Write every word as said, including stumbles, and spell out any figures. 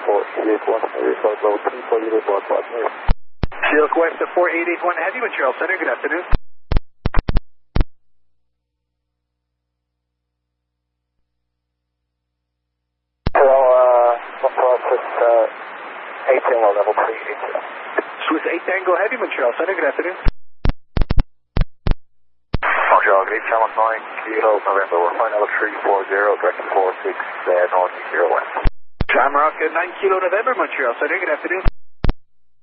four eight eight one, report level three four zero four five. Silk West to four eight eight one Heavy, Montreal Center, good afternoon. Hello, uh, Montreal Swiss uh, eight Tango level three eight zero. Swiss eight Tango Heavy, Montreal Center, good afternoon. Montreal, good channel nine, Kilo, November, we're flying level three four zero, direction four six, uh, north zero west. Shamrock at nine Kilo November, Montreal Center, good afternoon.